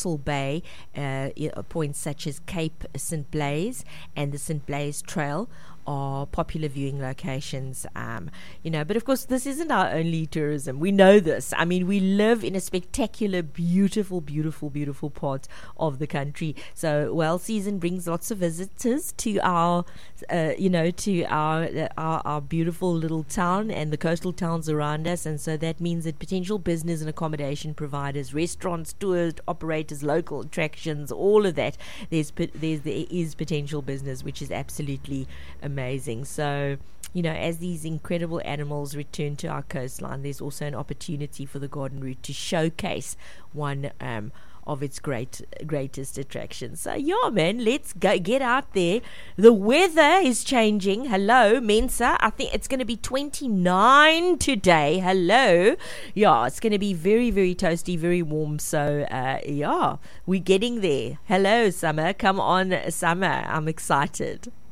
Mossel Bay, points such as Cape St. Blaise and the St. Blaise Trail are popular viewing locations, but of course this isn't our only tourism. We know this. I mean, we live in a spectacular, beautiful part of the country. So whale season brings lots of visitors to our beautiful little town and the coastal towns around us, and so that means that potential business and accommodation providers, restaurants, tour operators, local attractions, all of that, there is potential business, which is absolutely amazing. So, as these incredible animals return to our coastline, there's also an opportunity for the Garden Route to showcase one of its greatest attractions. So yeah, man, let's go get out there. The weather is changing. Hello, Mensa. I think it's going to be 29 today. Hello. Yeah, it's going to be very, very toasty, very warm. So we're getting there. Hello, summer. Come on, summer. I'm excited.